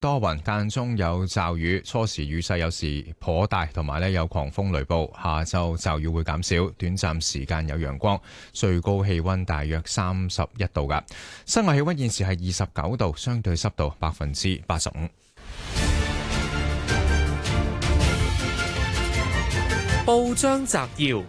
多雲，間中有驟雨，初時雨勢有時頗大，同埋有狂風雷暴。下晝驟雨會減少，短暫時間有陽光，最高氣溫大約31度㗎。室外氣溫現時係29度，相對濕度85%。 報章摘要，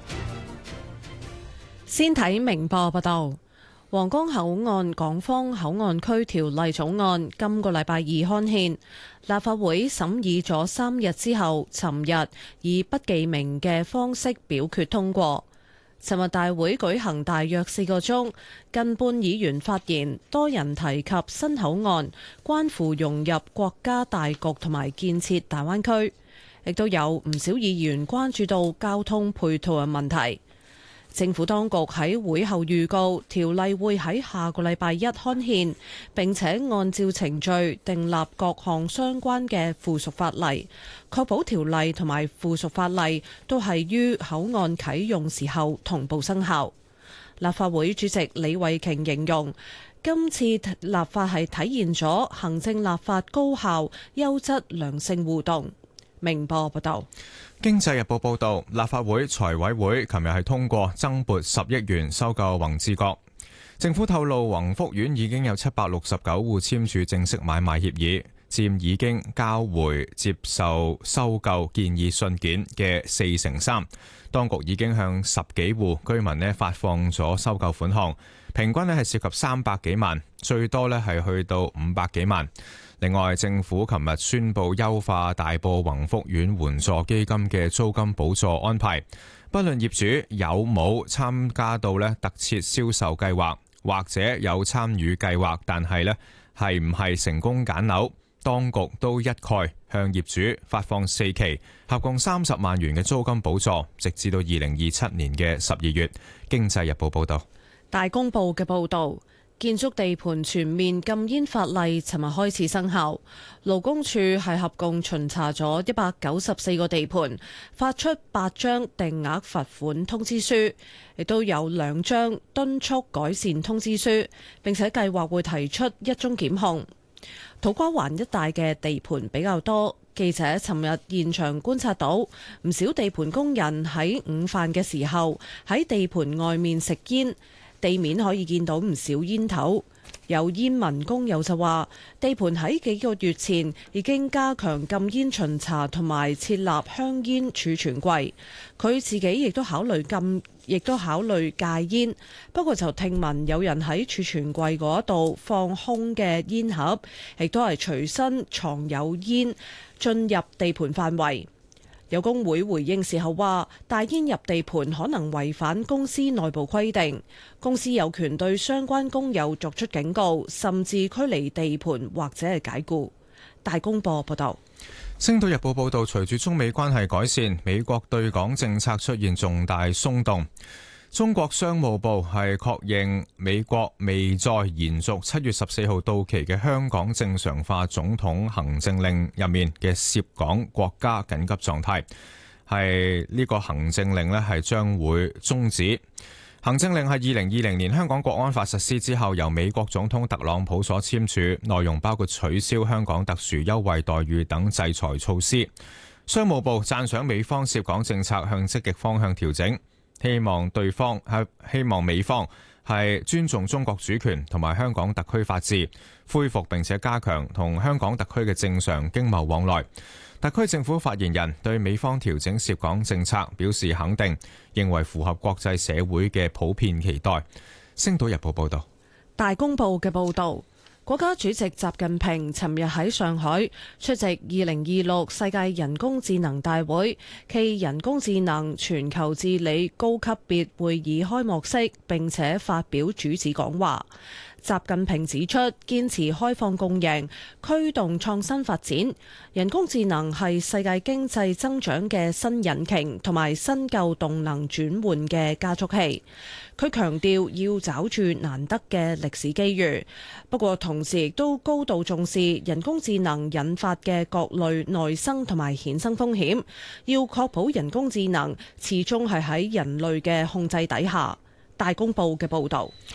先睇明報報道。皇崗口岸港方口岸區條例草案今個禮拜二刊憲，立法會審議咗3日之後，尋日以不記名嘅方式表決通過。尋日大會舉行大約4個鐘，近半議員發言，多人提及新口岸關乎融入國家大局同埋建設大灣區，亦都有唔少議員關注到交通配套嘅問題。政府當局喺會後預告，條例會喺下個禮拜一刊憲，並且按照程序訂立各項相關嘅附屬法例，確保條例同埋附屬法例都係於口岸啟用時候同步生效。立法會主席李慧瓊形容，今次立法係體現咗行政立法高效、優質、良性互動。明報報道。 經濟日報報道，立法會財委會琴日係通過增撥10億元收購宏志閣。政府透露，宏福苑已經有769戶簽署正式買賣協議，佔已經交回接受收購建議信件嘅3%。當局已經向10幾戶居民發放咗收購款項，平均係涉及300幾萬，最多係去到500幾萬。另外，政府琴日宣布優化大埔宏福苑援助基金嘅租金補助安排，不論業主有冇參加到特設銷售計劃，或者有參與計劃，但係唔係成功揀樓，當局都一概向業主發放4期，合共30萬元嘅租金補助，直至到2027年嘅12月。經濟日報報道。 大公報嘅報導。建築地盤全面禁煙法例尋日開始生效，勞工處係合共巡查咗194個地盤，發出8張定額罰款通知書，亦都有2張敦促改善通知書，並且計劃會提出1宗檢控。土瓜灣一帶嘅地盤比較多，記者尋日現場觀察到唔少地盤工人喺午飯嘅時候喺地盤外面食煙。地面可以見到唔少煙頭，有煙民工友就話，地盤喺幾個月前已經加強禁煙巡查同埋設立香煙儲存櫃，佢自己亦都考慮戒煙，不過就聽聞有人喺儲存櫃嗰度放空嘅煙盒，亦都係隨身藏有煙進入地盤範圍。有工會回應時候話，帶煙入地盤可能違反公司內部規定，公司有權對相關工友作出警告，甚至驅離地盤或者係解僱。大公報報道。 星島日報報道，隨住中美關係改善，美國對港政策出現重大鬆動。中國商務部係確認美國未再延續7月14號到期嘅香港正常化總統行政令入面嘅涉港國家緊急狀態，係呢個行政令係將會終止。行政令係2020年香港國安法實施之後，由美國總統特朗普所簽署，內容包括取消香港特殊優惠待遇等制裁措施。商務部讚賞美方涉港政策向積極方向調整。希望美方係尊重中國主權同埋香港特區法治，恢復並且加強同香港特區嘅正常經貿往來。特區政府發言人對美方調整涉港政策表示肯定，認為符合國際社會嘅普遍期待。星島日報報道。 大公報嘅報導。國家主席習近平尋日喺上海出席2026世界人工智能大會暨人工智能全球治理高級別會議開幕式，並且發表主旨講話。習近平指出，堅持開放共贏，驅動創新發展。人工智能係世界經濟增長嘅新引擎，同埋新舊動能轉換嘅加速器。佢強調要抓住難得嘅歷史機遇，不過同時亦都高度重視人工智能引發嘅各類內生同埋衍生風險，要確保人工智能始終係喺人類嘅控制底下。大公報嘅報導。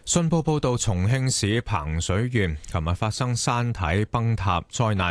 信報報道，重慶市彭水縣琴日發生山體崩塌災難。